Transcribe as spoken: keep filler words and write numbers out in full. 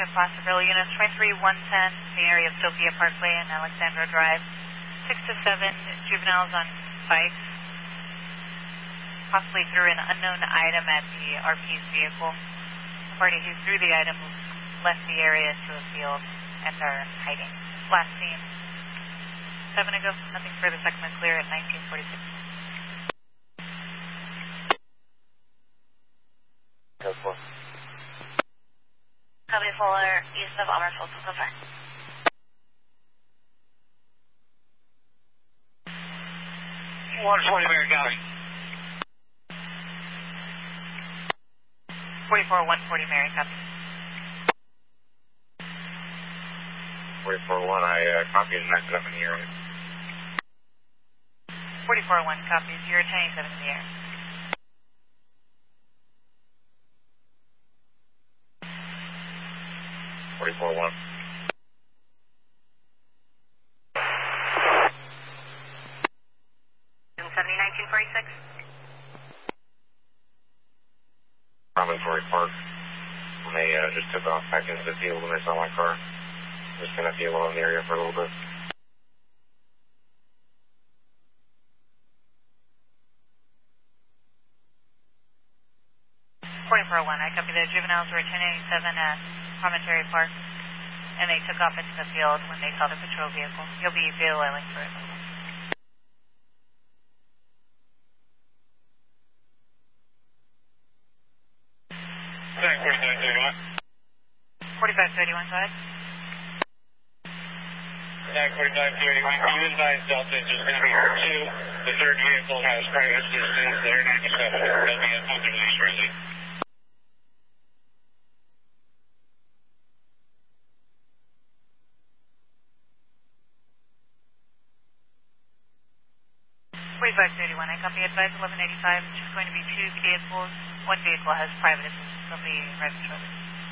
to Placerville. Units twenty-three one ten, the area of Sophia Parkway and Alexandra Drive. six to seven juveniles on bikes, possibly threw an unknown item at the R P's vehicle. The party who threw the item left the area to a field and are hiding. Last scene. Seven ago, nothing further, second clear at nineteen forty-six. Go for Copy Fuller, east of Amersfoort, so far. one twenty Mary, copy. forty-four one forty Mary, copy. forty-four one, I uh, copied and knocked it up in the area. forty-four one copies, you're ten eighty-seven in the air. forty-four one. seventy nineteen forty-six. Promontory Park. When they uh, just took off back into the field when they saw my car. Just going to be alone in the area for a little bit. forty-four one, I copy. The juveniles were ten eighty-seven at Promontory Park, and they took off into the field when they saw the patrol vehicle. You'll be bail oiling for a little. forty-five thirty-one. forty-five thirty-one, go ahead. forty-five thirty-one, can you advise Delta is just going to be for two. The third vehicle has private assistance, they're ninety-seven. They'll be at home release shortly. forty-five thirty-one, I copy. Advise eleven eighty-five, which is going to be two vehicles. One vehicle has private assistance. They'll be right shortly.